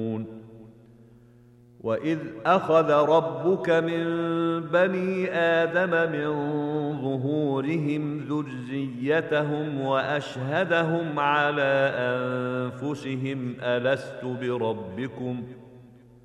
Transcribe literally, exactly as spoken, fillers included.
وإذ أخذ ربك من بني آدم من ظهورهم ذريتهم وأشهدهم على أنفسهم ألست بربكم